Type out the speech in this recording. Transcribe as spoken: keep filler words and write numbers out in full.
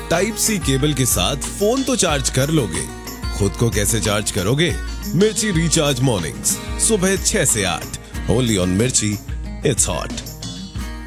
Type सी cable के साथ phone तो चार्ज कर लोगे, खुद को कैसे चार्ज करोगे? मिर्ची रिचार्ज मॉर्निंग्स सुबह छह से आठ, ओनली ऑन मिर्ची, इट्स हॉट।